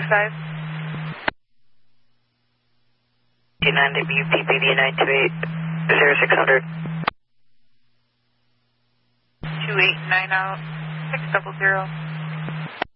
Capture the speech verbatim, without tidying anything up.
five. nine W P B V nine two eight zero six hundred. two eight nine out, six double zero.